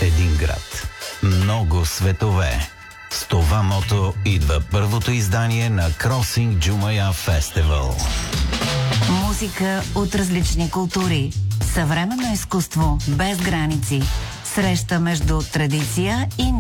един град. Много светове. С това мото идва първото издание на Crossing Джумая Фестивал. Музика от различни култури. Съвременно изкуство без граници. Среща между традиция и